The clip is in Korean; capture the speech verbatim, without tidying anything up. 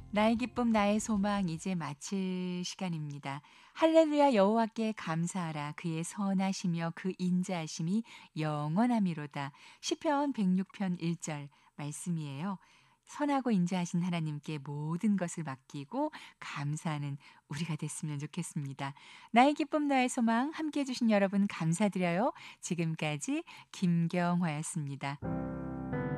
나의 기쁨 나의 소망 이제 마칠 시간입니다. 할렐루야 여호와께 감사하라 그의 선하시며 그 인자하심이 영원함이로다. 시편 백육 편 일 절 말씀이에요. 선하고 인자하신 하나님께 모든 것을 맡기고 감사하는 우리가 됐으면 좋겠습니다. 나의 기쁨 나의 소망 함께해 주신 여러분 감사드려요. 지금까지 김경화였습니다.